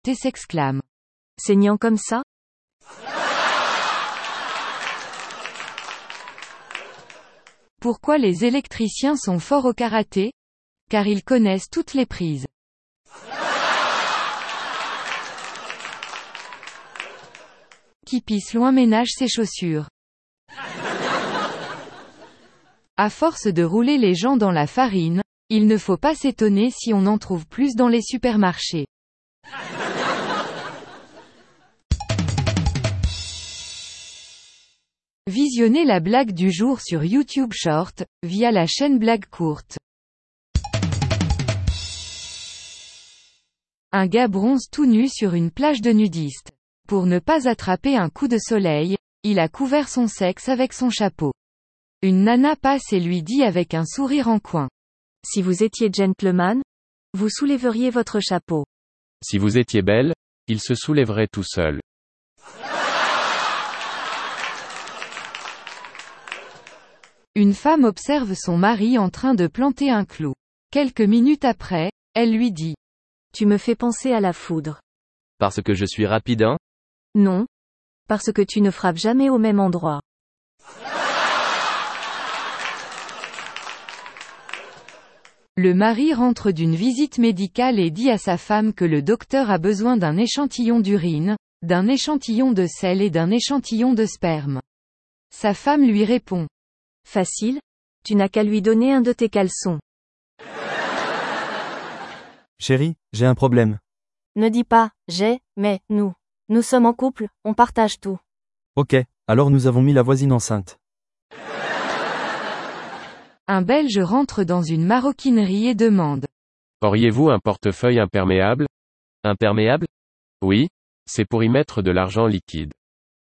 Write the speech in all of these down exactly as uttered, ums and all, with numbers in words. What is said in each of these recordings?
et s'exclame. Saignant comme ça? Pourquoi les électriciens sont forts au karaté? Car ils connaissent toutes les prises. Qui pisse loin ménage ses chaussures. À force de rouler les gens dans la farine, il ne faut pas s'étonner si on en trouve plus dans les supermarchés. Visionnez la blague du jour sur YouTube Short, via la chaîne Blague Courte. Un gars bronze tout nu sur une plage de nudistes. Pour ne pas attraper un coup de soleil, il a couvert son sexe avec son chapeau. Une nana passe et lui dit avec un sourire en coin. Si vous étiez gentleman, vous soulèveriez votre chapeau. Si vous étiez belle, il se soulèverait tout seul. Une femme observe son mari en train de planter un clou. Quelques minutes après, elle lui dit. Tu me fais penser à la foudre. Parce que je suis rapide, hein? Non. Parce que tu ne frappes jamais au même endroit. Le mari rentre d'une visite médicale et dit à sa femme que le docteur a besoin d'un échantillon d'urine, d'un échantillon de sel et d'un échantillon de sperme. Sa femme lui répond. Facile, tu n'as qu'à lui donner un de tes caleçons. Chérie, j'ai un problème. Ne dis pas, j'ai, mais, nous. Nous sommes en couple, on partage tout. Ok, alors nous avons mis la voisine enceinte. Un Belge rentre dans une maroquinerie et demande. Auriez-vous un portefeuille imperméable? Imperméable? Oui. C'est pour y mettre de l'argent liquide.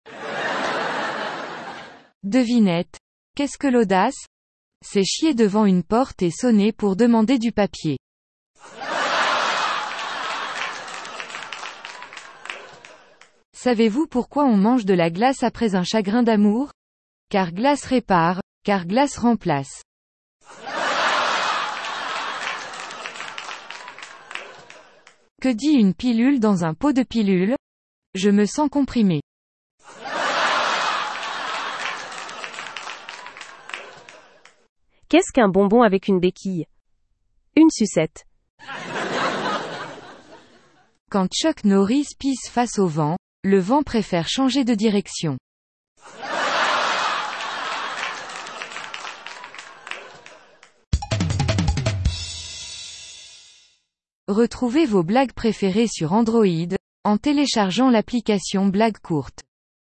Devinette. Qu'est-ce que l'audace? C'est chier devant une porte et sonner pour demander du papier. Savez-vous pourquoi on mange de la glace après un chagrin d'amour? Car glace répare, car glace remplace. Que dit une pilule dans un pot de pilule? Je me sens comprimé. Qu'est-ce qu'un bonbon avec une béquille? Une sucette. Quand Chuck Norris pisse face au vent, le vent préfère changer de direction. Retrouvez vos blagues préférées sur Android, en téléchargeant l'application Blague Courte.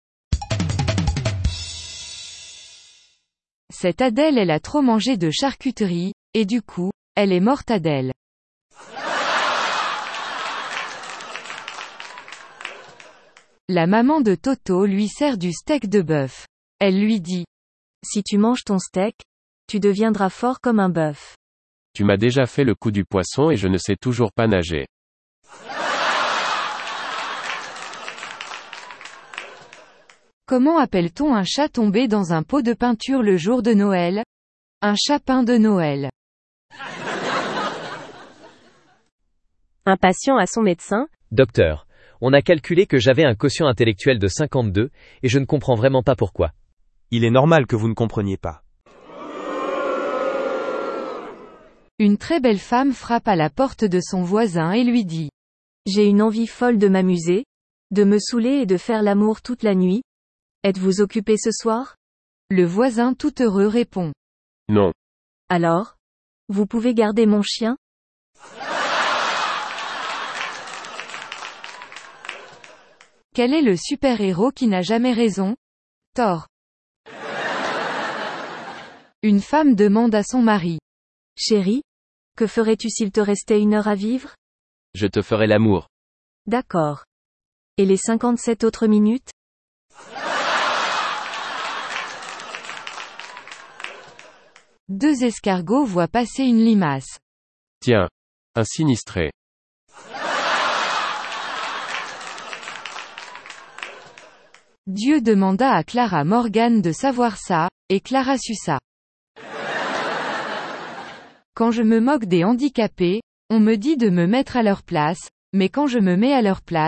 Cette Adèle elle a trop mangé de charcuterie, et du coup, elle est morte Adèle. La maman de Toto lui sert du steak de bœuf. Elle lui dit. Si tu manges ton steak, tu deviendras fort comme un bœuf. Tu m'as déjà fait le coup du poisson et je ne sais toujours pas nager. Comment appelle-t-on un chat tombé dans un pot de peinture le jour de Noël? Un chapin de Noël. Un patient à son médecin. Docteur, on a calculé que j'avais un quotient intellectuel de cinquante-deux, et je ne comprends vraiment pas pourquoi. Il est normal que vous ne compreniez pas. Une très belle femme frappe à la porte de son voisin et lui dit. J'ai une envie folle de m'amuser, de me saouler et de faire l'amour toute la nuit. Êtes-vous occupé ce soir? Le voisin tout heureux répond. Non. Alors? Vous pouvez garder mon chien? Quel est le super-héros qui n'a jamais raison? Thor. Une femme demande à son mari. Chérie, que ferais-tu s'il te restait une heure à vivre? Je te ferai l'amour. D'accord. Et les cinquante-sept autres minutes? Deux escargots voient passer une limace. Tiens. Un sinistré. Dieu demanda à Clara Morgan de savoir ça, et Clara sut ça. Quand je me moque des handicapés, on me dit de me mettre à leur place, mais quand je me mets à leur place,